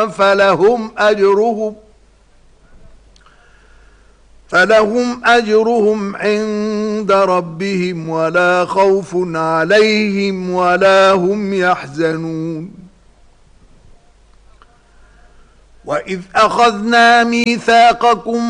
فلهم أجرهم عند ربهم ولا خوف عليهم ولا هم يحزنون. وإذ أخذنا ميثاقكم